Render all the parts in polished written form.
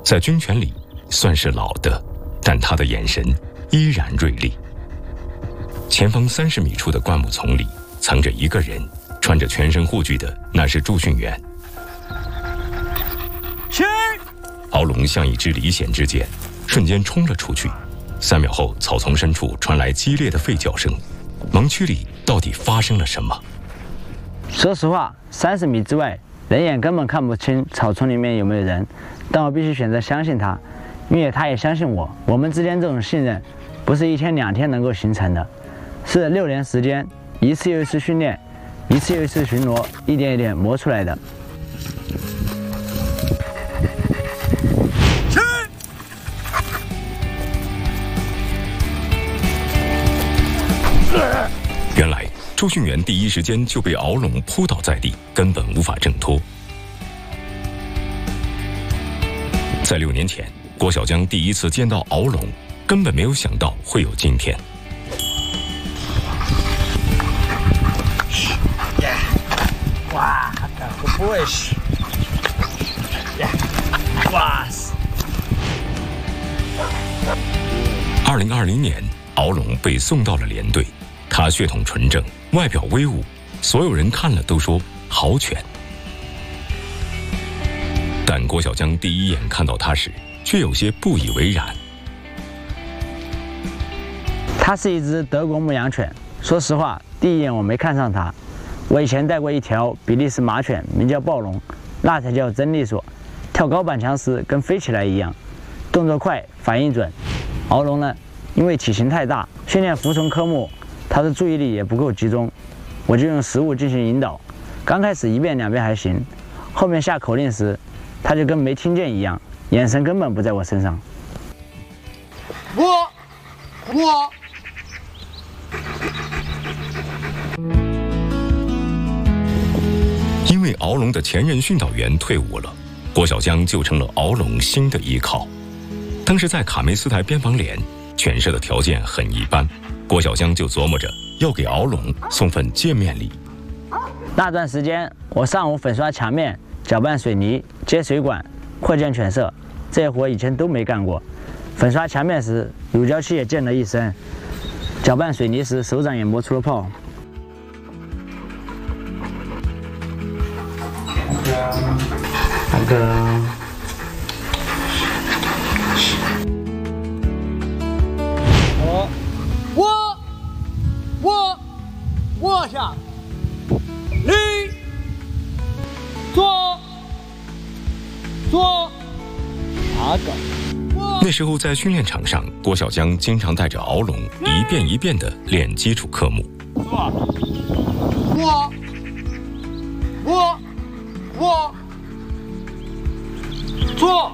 在军犬里算是老的，但他的眼神依然锐利。前方30米处的灌木丛里藏着一个人，穿着全身护具的那是驻训员。敖龙像一支离弦之箭，瞬间冲了出去。3秒后，草丛深处传来激烈的吠叫声。盲区里到底发生了什么？ 说实话，30米之外，人眼根本看不清草丛里面有没有人，但我必须选择相信他，因为他也相信我。我们之间这种信任，不是1天2天能够形成的，是6年时间，一次又一次训练，一次又一次巡逻，一点一点磨出来的。 原来驻训员第一时间就被敖龙扑倒在地，根本无法挣脱。在6年前，郭小江第一次见到敖龙，根本没有想到会有今天。 哇，good boys！ 哇 ！2020年，敖龙被送到了连队。他血统纯正，外表威武，所有人看了都说好犬。但郭小江第一眼看到他时，却有些不以为然。 它是一只德国牧羊犬，说实话，第一眼我没看上它。我以前带过一条比利时马犬，名叫暴龙，那才叫真利索，跳高板墙时跟飞起来一样，动作快，反应准。敖龙呢，因为体型太大，训练服从科目。他的注意力也不够集中，我就用食物进行引导。刚开始1遍2遍还行，后面下口令时，他就跟没听见一样，眼神根本不在我身上。 我。 因为敖龙的前任训导员退伍了，郭小江就成了敖龙新的依靠。当时在卡梅斯台边防连，犬舍的条件很一般。郭小江就琢磨着要给敖龙送份见面礼。 那段时间，我上午粉刷墙面、搅拌水泥、接水管、扩建犬舍，这些活以前都没干过。粉刷墙面时，乳胶漆也溅了一身；搅拌水泥时，手掌也磨出了泡。 卧下，立，坐， 那时候在训练场上，郭小江经常带着敖龙一遍一遍地练基础科目。 坐，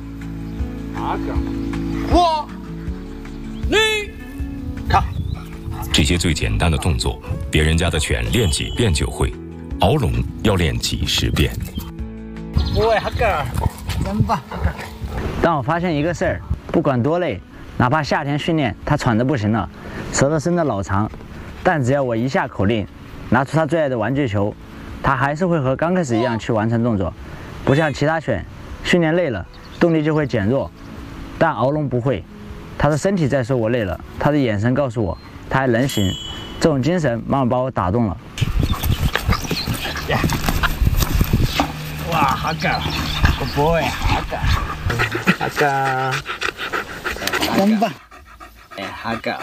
立，看。 这些最简单的动作，别人家的犬练几遍就会，敖龙要练几10遍。 喂，哈哥，真棒！但我发现一个事儿，不管多累，哪怕夏天训练，它喘得不行了，舌头伸得老长，但只要我一下口令，拿出它最爱的玩具球，它还是会和刚开始一样去完成动作，不像其他犬，训练累了，动力就会减弱，但敖龙不会，它的身体在说我累了，它的眼神告诉我他还能行，这种精神慢慢把我打动了。 哇，哈哥 ，Good boy， 哈哥，真棒！哈哥。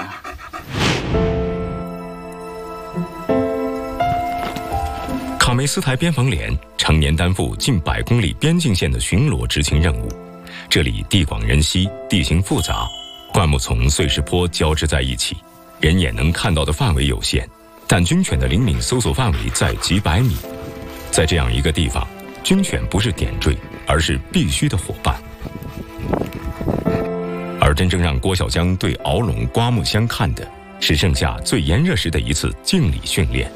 卡梅斯台边防连常年担负近100公里边境线的巡逻执勤任务，这里地广人稀，地形复杂，灌木丛、碎石坡交织在一起。人眼能看到的范围有限，但军犬的灵敏搜索范围在几百米。在这样一个地方，军犬不是点缀，而是必须的伙伴。而真正让郭小江对敖龙刮目相看的，是盛夏最炎热时的一次敬礼训练。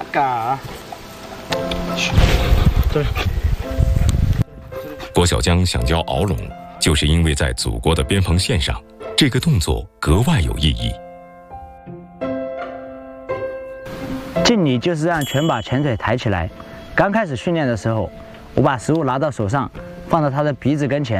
对。 郭小江想教敖龙，就是因为在祖国的边防线上，这个动作格外有意义。 敬礼就是让犬把前腿抬起来。刚开始训练的时候，我把食物拿到手上，放到它的鼻子跟前。